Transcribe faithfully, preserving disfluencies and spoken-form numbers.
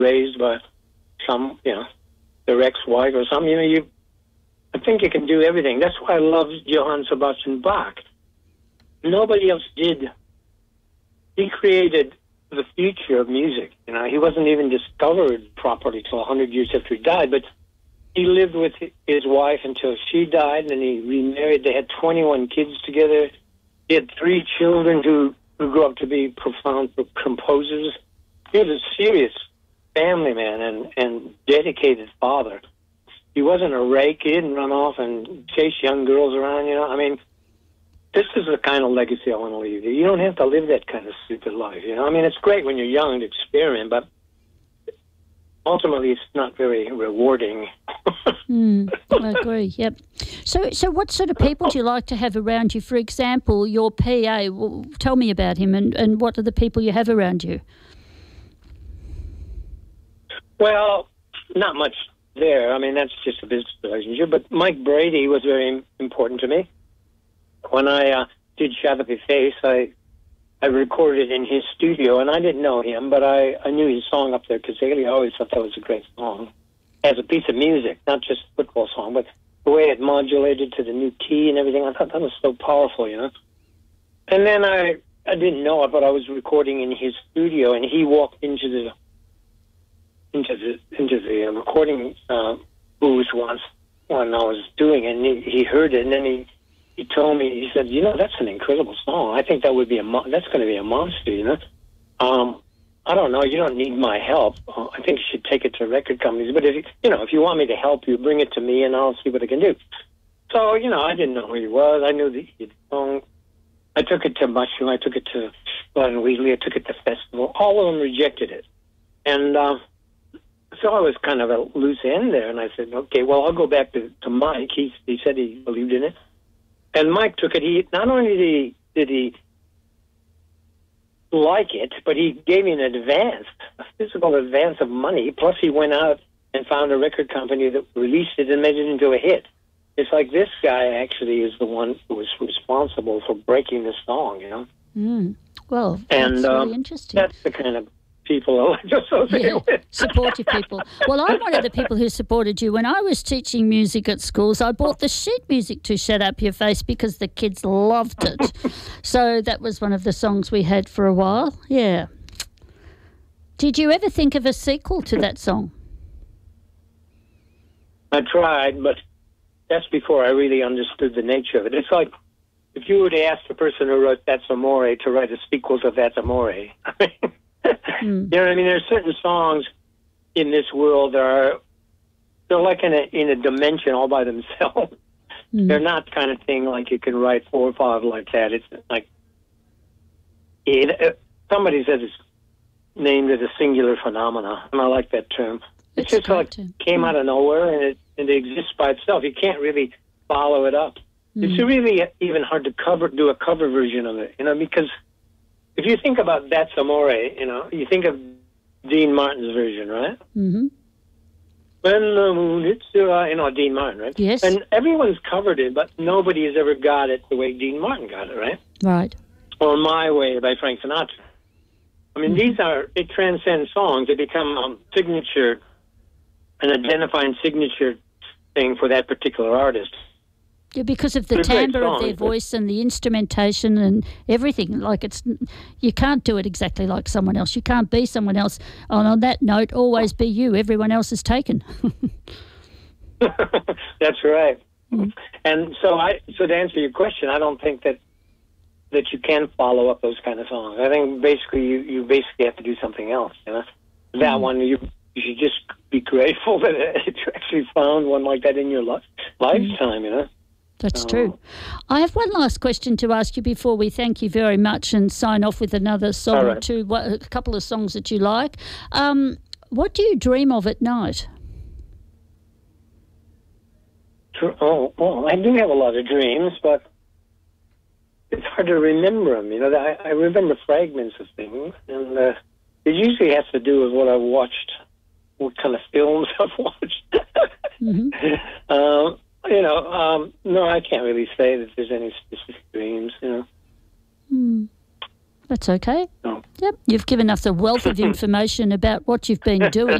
raised by some, you know, their ex-wife or something. You know, you, I think you can do everything. That's why I love Johann Sebastian Bach. Nobody else did. He created the future of music. You know, he wasn't even discovered properly till a hundred years after he died, but he lived with his wife until she died, and he remarried. They had twenty-one kids together. He had three children who, who grew up to be profound composers. He was a serious family man and, and dedicated father. He wasn't a rake. He didn't run off and chase young girls around, you know. I mean, this is the kind of legacy I want to leave. You don't have to live that kind of stupid life, you know. I mean, it's great when you're young to experiment, but ultimately it's not very rewarding. mm, I agree, yep. So so what sort of people do you like to have around you? For example, your P A, well, tell me about him, and, and what are the people you have around you? Well, not much there. I mean, that's just a business relationship. But Mike Brady was very important to me. When I uh, did Shabbat Face, I I recorded in his studio, and I didn't know him, but I, I knew his song Up There Cazaly. I always thought that was a great song. As a piece of music, not just a football song, but the way it modulated to the new key and everything, I thought that was so powerful, you know. And then I, I didn't know it, but I was recording in his studio, and he walked into the into the into the uh, recording uh, booth once when I was doing it, and he, he heard it, and then he he told me, he said, you know, that's an incredible song. I think that would be a mo- that's going to be a monster, you know. Um, I don't know. You don't need my help. Uh, I think you should take it to record companies. But if you, you know, if you want me to help you, bring it to me, and I'll see what I can do. So, you know, I didn't know who he was. I knew the song. I took it to Mushroom. I took it to Blood and Weasley. I took it to festival. All of them rejected it, and uh, so I was kind of a loose end there. And I said, okay, well, I'll go back to, to Mike. He he said he believed in it, and Mike took it. He not only did he did he like it, but he gave me an advance, a physical advance of money. Plus, he went out and found a record company that released it and made it into a hit. It's like this guy actually is the one who was responsible for breaking the song, you know. Mm. Well, and, that's um, really interesting. That's the kind of people I like to associate yeah, with. supportive people. Well, I'm one of the people who supported you. When I was teaching music at schools, I bought the sheet music to Shut Up Your Face because the kids loved it. So that was one of the songs we had for a while. Yeah. Did you ever think of a sequel to that song? I tried, but that's before I really understood the nature of it. It's like if you were to ask the person who wrote That's Amore to write a sequel to That's Amore. I mean, mm. You know what I mean? There are certain songs in this world that are they're like in a in a dimension all by themselves. Mm. They're not kind of thing like you can write four or five like that. It's like it, uh, somebody says it's named as a singular phenomena, and I like that term. It's, it's just like to. came mm. out of nowhere, and it and it exists by itself. You can't really follow it up. Mm. It's really even hard to cover do a cover version of it, you know, because if you think about That's Amore, you know, you think of Dean Martin's version, right? Mm-hmm. When the moon hits your eye, you know, Dean Martin, right? Yes. And everyone's covered it, but nobody has ever got it the way Dean Martin got it, right? Right. Or My Way by Frank Sinatra. I mean, mm-hmm. these are, it transcends songs. They become a signature, an identifying signature thing for that particular artist. Yeah, because of the They're timbre songs, of their voice and the instrumentation and everything. Like it's, you can't do it exactly like someone else. You can't be someone else. And on that note, always be you. Everyone else is taken. That's right. Mm-hmm. And so, I, so to answer your question, I don't think that that you can follow up those kind of songs. I think basically you, you basically have to do something else. You know, that mm-hmm. one you you should just be grateful that you actually found one like that in your life, lifetime. Mm-hmm. You know. That's true. I have one last question to ask you before we thank you very much and sign off with another song right. or two, a couple of songs that you like. Um, what do you dream of at night? Oh, well, I do have a lot of dreams, but it's hard to remember them. You know, I, I remember fragments of things, and uh, it usually has to do with what I've watched, what kind of films I've watched. mm-hmm. um, You know, um, no, I can't really say that there's any specific dreams, you know. Hmm. That's okay. No. Yep. You've given us a wealth of information about what you've been doing.